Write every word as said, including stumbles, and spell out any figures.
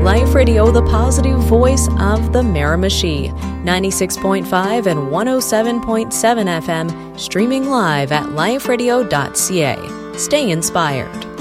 Life Radio, the positive voice of the Miramichi, ninety-six point five and one oh seven point seven F M, streaming live at life radio dot c a. Stay inspired.